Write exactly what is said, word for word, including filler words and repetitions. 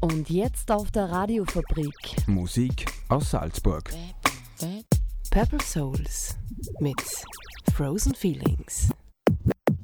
Und jetzt auf der Radiofabrik. Musik aus Salzburg. Purple Souls mit Frozen Feelings.